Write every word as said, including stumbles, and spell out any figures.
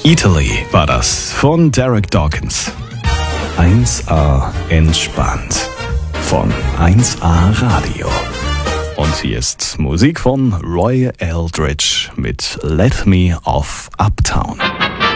Italy war das von Derek Dawkins. eins A entspannt von eins A Radio. Und hier ist Musik von Roy Eldridge mit Let Me Off Uptown.